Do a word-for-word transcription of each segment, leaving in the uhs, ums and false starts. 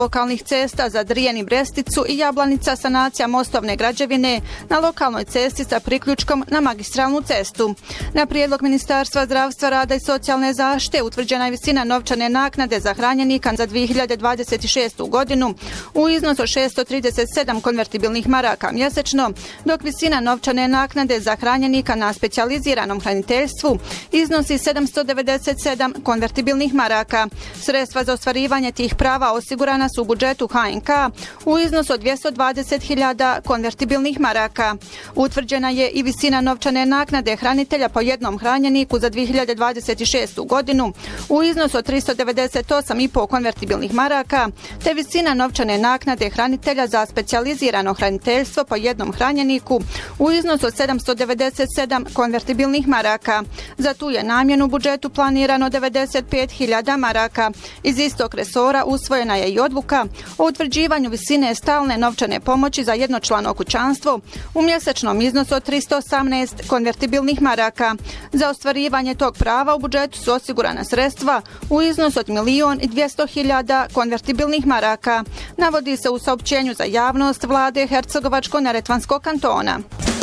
lokalnih cesta za Drijen i Bresticu i Jablanica sanacija mostovne građevine na lokalnoj cesti sa priključkom na magistralnu cestu. Na prijedlog Ministarstva zdravstva, rada i socijalne zaštite utvrđena je visina novčane naknade za hranjenika za dvije hiljade dvadeset šestu godinu u iznosu od šesto trideset sedam konvertibilnih maraka mjesečno, dok visina novčane naknade za hranjenika na specijaliziranom hraniteljstvu iznosi sedamsto devedeset sedam konvertibilnih maraka. Sredstva za ostvarivanje tih prava osigurana su u budžetu H N K u iznosu od dvjesto dvadeset hiljada konvertibilnih maraka. Utvrđena je i visina novčane naknade hranitelja po jednom hranjeniku za dvije hiljade dvadeset šestu godinu u iznosu od tristo devedeset osam zarez pet konvertibilnih maraka, te visina novčane naknade hranitelja za specijalizirano hraniteljstvo po jednom hranjeniku u iznosu od sedamsto devedeset sedam konvertibilnih maraka. Za tu je namjenu u budžetu planirano devedeset pet hiljada maraka. Iz istog resora usvojena je i odluka o utvrđivanju visine stalne novčane pomoći za jednočlano kućanstvo u mjesečnom iznosu od tristo osamnaest konvertibilnih maraka. Za ostvarivanje tog prava u budžetu su osigurana sredstva u iznosu od milion i dvjesto hiljada konvertibilnih maraka. Navodi se u saopćenju za javnost vlade Hercegovačko-neretvanskog kantona.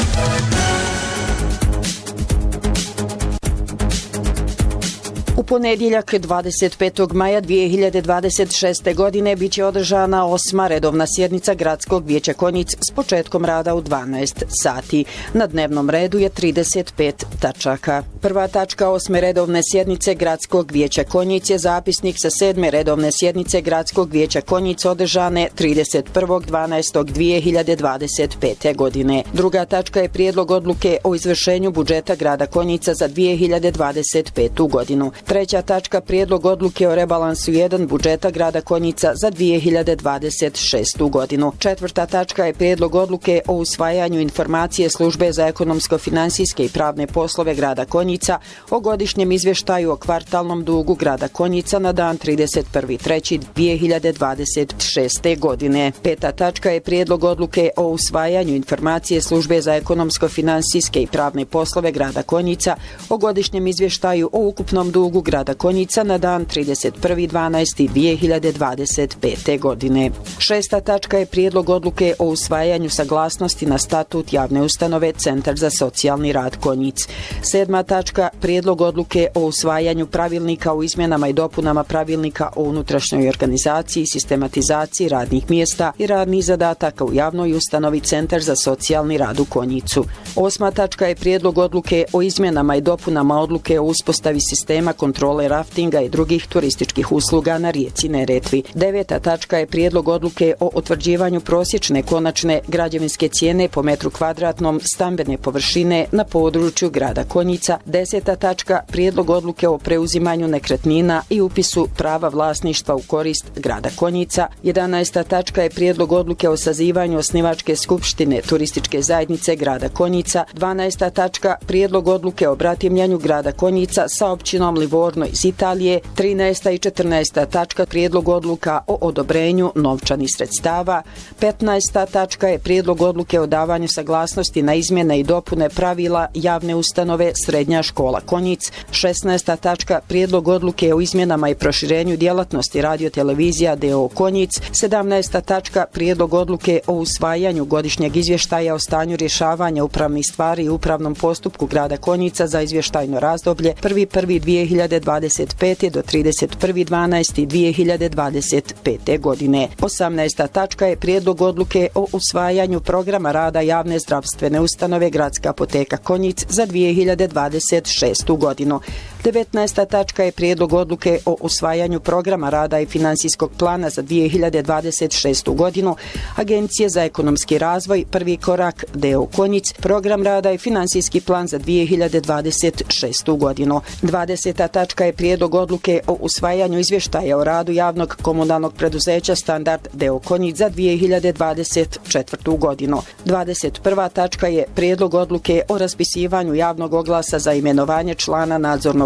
U ponedjeljak dvadeset petog maja dvije hiljade dvadeset šeste. godine biće održana osma redovna sjednica Gradskog vijeća Konjic s početkom rada u dvanaest sati. Na dnevnom redu je trideset pet tačaka. Prva tačka osme redovne sjednice Gradskog vijeća Konjic je zapisnik sa sedme redovne sjednice Gradskog vijeća Konjic održane trideset prvog dvanaestog dvije hiljade dvadeset pete. godine. Druga tačka je prijedlog odluke o izvršenju budžeta grada Konjica za dvije hiljade dvadeset petu. godinu. Treća tačka prijedlog odluke o rebalansu jedan budžeta grada Konjica za dvije hiljade dvadeset šestu. godinu. Četvrta tačka je prijedlog odluke o usvajanju informacije službe za ekonomsko-finansijske i pravne poslove grada Konjica o godišnjem izvještaju o kvartalnom dugu grada Konjica na dan trideset prvi treći dvije hiljade dvadeset šeste. godine. Peta tačka je prijedlog odluke o usvajanju informacije službe za ekonomsko-finansijske i pravne poslove grada Konjica o godišnjem izvještaju o ukupnom dugu grada Konjica na dan trideset prvi dvanaesti dvije hiljade dvadeset pete. godine. Šesta tačka je prijedlog odluke o usvajanju saglasnosti na statut javne ustanove Centar za socijalni rad Konjic. Sedma tačka prijedlog odluke o usvajanju pravilnika o izmjenama i dopunama pravilnika o unutrašnjoj organizaciji i sistematizaciji radnih mjesta i radnih zadataka u javnoj ustanovi Centar za socijalni rad u Konjicu. Osma tačka je prijedlog odluke o izmjenama i dopunama odluke o uspostavi sistema kontrole raftinga i drugih turističkih usluga na rijeci Neretvi. Deveta tačka je prijedlog odluke o utvrđivanju prosječne konačne građevinske cijene po metru kvadratnom stambene površine na području grada Konjica. Deseta tačka prijedlog odluke o preuzimanju nekretnina i upisu prava vlasništva u korist grada Konjica. Jedanaesta tačka je prijedlog odluke o sazivanju osnivačke skupštine turističke zajednice grada Konjica. Dvanaesta tačka prijedlog odluke o bratimljanju grada Konjica sa općinom Livorno iz Italije. Trinaesta i četrnaesta tačka prijedlog odluka o odobrenju novčanih sredstava. Petnaesta tačka je prijedlog odluke o davanju saglasnosti na izmjene i dopune pravila javne ustanove Srednja škola Konjic. Šesnaesta tačka prijedlog odluke o izmjenama i proširenju djelatnosti radiotelevizija d o o Konjic. Sedamnaesta tačka prijedlog odluke o usvajanju godišnjeg izvještaja o stanju rješavanja upravnih stvari i upravnom postupku grada Konjica za izvještajno razdoblje prvi prvi dvije hiljade dvadeset pete. do trideset prvi dvanaesti dvije hiljade dvadeset pete. godine. Osamnaesta tačka je prijedlog odluke o usvajanju programa rada javne zdravstvene ustanove Gradska apoteka Konjic za dvije hiljade dvadeset šestu. godinu. devetnaesta tačka je prijedlog odluke o usvajanju programa rada i finansijskog plana za dvije hiljade dvadeset šestu. godinu Agencije za ekonomski razvoj Prvi korak d o o Konjic, program rada i finansijski plan za dvije hiljade dvadeset šestu. godinu. dvadeseta tačka je prijedlog odluke o usvajanju izvještaja o radu javnog komunalnog preduzeća Standard d o o Konjic za dvije hiljade dvadeset četvrtu. godinu. dvadeset prva tačka je prijedlog odluke o raspisivanju javnog oglasa za imenovanje člana nadzornog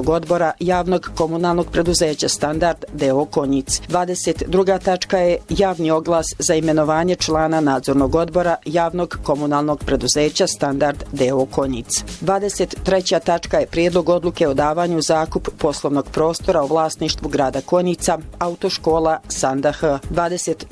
nadzornog odbora javnog komunalnog preduzeća Standard d o o Konjic. dvadeset druga tačka je javni oglas za imenovanje člana nadzornog odbora javnog komunalnog preduzeća Standard d o o Konjic. dvadeset treća tačka je prijedlog odluke o davanju zakup poslovnog prostora u vlasništvu grada Konjica, autoškola Sanda H. dvadeset